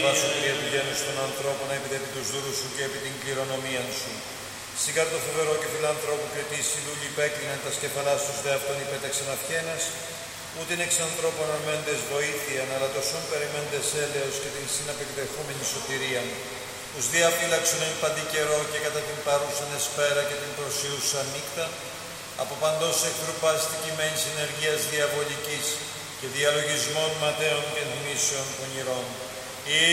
βάσο Κύριε του γένους των ανθρώπων, επί τους δούρους σου και επί την κληρονομίαν σου. Σιγά το φοβερό και φιλανθρώπου κριτής οι δούλοι υπέκλειναν τα σκεφαλά στους δε αυτόν υπέταξαν αυχένας, ούτιν εξ ανθρώπων αρμέντες βοήθειαν, αλλά το σον περιμέντες έλεος και την συναπεκδεχόμενη σωτηρίαν. Τους διαφύλαξον εν παντή καιρό και κατά την παρούσαν εσπέρα και την προσιούσα νύχτα, από παντός εχθρού πάση τικημένης συνεργίας διαβολικής και διαλογισμών ματέων και θυμήσεων πονηρών.